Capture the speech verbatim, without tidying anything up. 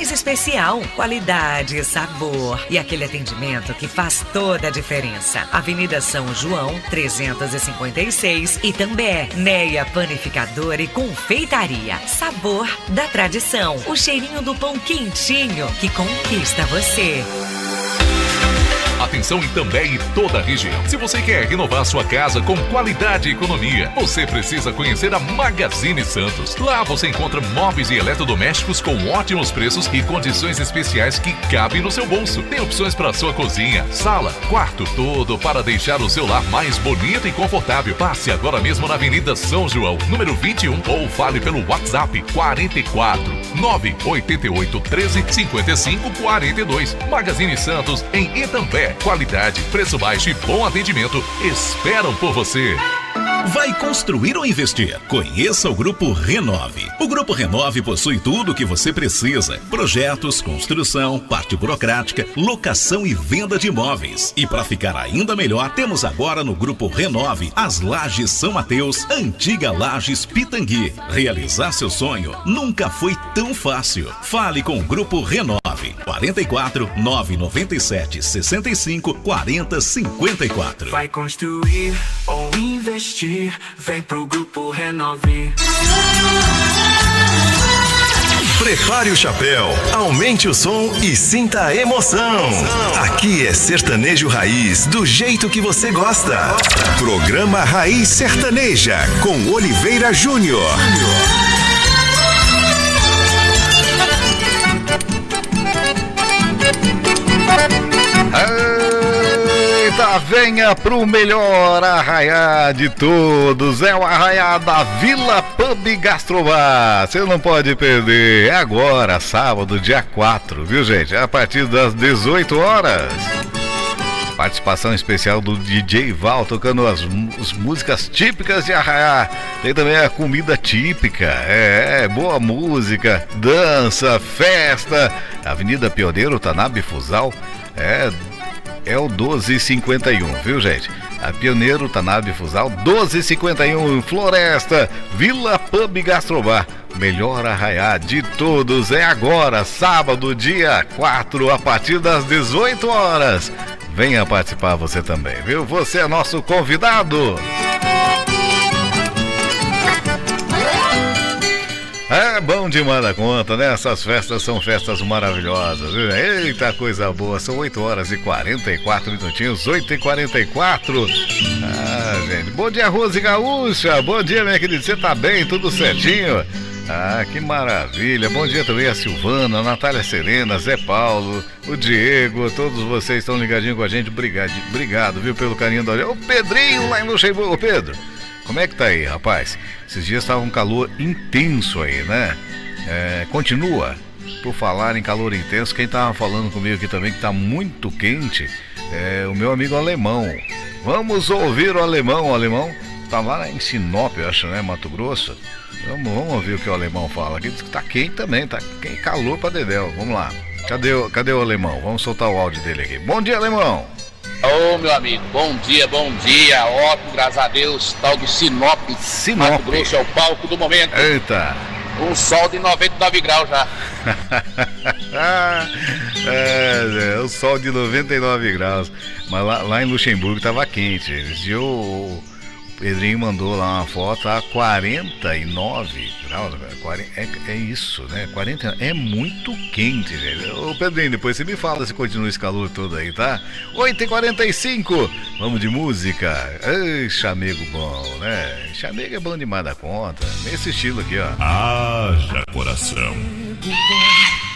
mais especial. Qualidade, sabor e aquele atendimento que faz toda a diferença. Avenida São João, trezentos e cinquenta e seis, Itambé. Neia Panificadora e Confeitaria. Sabor da tradição. O cheirinho do pão quentinho que conquista você. Atenção Itambé e toda a região. Se você quer renovar sua casa com qualidade e economia, você precisa conhecer a Magazine Santos. Lá você encontra móveis e eletrodomésticos com ótimos preços e condições especiais que cabem no seu bolso. Tem opções para sua cozinha, sala, quarto, todo para deixar o seu lar mais bonito e confortável. Passe agora mesmo na Avenida São João, número vinte e um, ou fale pelo WhatsApp quarenta e quatro, nove oito oito, treze, cinquenta e cinco, quarenta e dois. Magazine Santos em Itambé. Qualidade, preço baixo e bom atendimento esperam por você. Vai construir ou investir? Conheça o Grupo Renove. O Grupo Renove possui tudo o que você precisa: projetos, construção, parte burocrática, locação e venda de imóveis. E para ficar ainda melhor, temos agora no Grupo Renove as Lajes São Mateus, antiga Lajes Pitangui. Realizar seu sonho nunca foi tão fácil. Fale com o Grupo Renove. quarenta e quatro, nove nove sete, sessenta e cinco, quarenta, cinquenta e quatro. Vai construir ou investir? Vem pro Grupo Renove. Prepare o chapéu, aumente o som e sinta a emoção. Aqui é Sertanejo Raiz, do jeito que você gosta. Programa Raiz Sertaneja, com Oliveira Júnior. Eita, venha pro melhor arraiá de todos, é o arraiá da Vila Pub Gastrobar. Você não pode perder, é agora, sábado, dia quatro, viu gente? A partir das dezoito horas. Participação especial do D J Val, tocando as, as músicas típicas de arraiá. Tem também a comida típica, é, é boa música, dança, festa. Avenida Pioneiro, Tanabe Fusal, é... É o doze cinquenta e um, viu gente? A Pioneiro, Tanabe Fusal, doze cinquenta e um, Floresta, Vila Pub Gastrobar. Melhor arraiá de todos é agora, sábado, dia quatro, a partir das dezoito horas. Venha participar você também, viu? Você é nosso convidado. É bom demais da conta, né? Essas festas são festas maravilhosas, viu? Eita, coisa boa. São oito horas e quarenta e quatro minutinhos, oito e quarenta e quatro. Ah, gente. Bom dia, Rose Gaúcha. Bom dia, minha querida. Você tá bem? Tudo certinho? Ah, que maravilha. Bom dia também a Silvana, a Natália Serena, Zé Paulo, o Diego. Todos vocês estão ligadinhos com a gente. Obrigado, obrigado, viu, pelo carinho da olhada. O Pedrinho lá em Luxemburgo. Ô, Pedro, como é que tá aí, rapaz? Esses dias estava um calor intenso aí, né? É, continua. Por falar em calor intenso, quem tava falando comigo aqui também que tá muito quente é o meu amigo alemão. Vamos ouvir o alemão. O alemão tá lá em Sinop, eu acho, né? Mato Grosso. Vamos, vamos ouvir o que o alemão fala. Aqui diz que tá quente também, tá quente, calor pra dedéu. Vamos lá. Cadê o, cadê o alemão? Vamos soltar o áudio dele aqui. Bom dia, alemão. Ô, meu amigo, bom dia, bom dia, ótimo, graças a Deus, tal de Sinop, Sinop. Mato Grosso é o palco do momento. Eita. Um sol de noventa e nove graus já. é, é, o sol de noventa e nove graus, mas lá, lá em Luxemburgo tava quente. Esse dia o, o Pedrinho mandou lá uma foto a quarenta e nove graus, quarenta, é, é isso, né? quarenta, é muito quente, velho. Ô Pedrinho, depois você me fala se continua esse calor todo aí, tá? oito e quarenta e cinco, vamos de música. Ei, chamego bom, né? Chamego é bom demais da conta, nesse estilo aqui, ó. Haja coração.